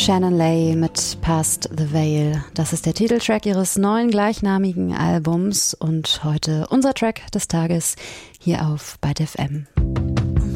Shannon Lay mit Past the Veil. Das ist der Titeltrack ihres neuen gleichnamigen Albums und heute unser Track des Tages hier auf Byte FM.